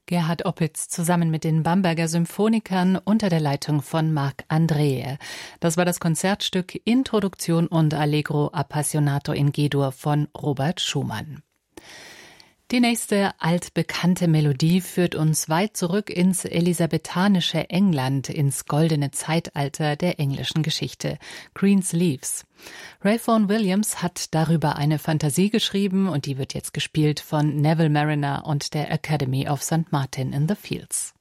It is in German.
Gerhard Opitz zusammen mit den Bamberger Symphonikern unter der Leitung von Marc Andreae. Das war das Konzertstück Introduktion und Allegro Appassionato in G-Dur von Robert Schumann. Die nächste altbekannte Melodie führt uns weit zurück ins elisabethanische England, ins goldene Zeitalter der englischen Geschichte. Greensleeves. Ray Vaughan Williams hat darüber eine Fantasie geschrieben und die wird jetzt gespielt von Neville Marriner und der Academy of St. Martin in the Fields.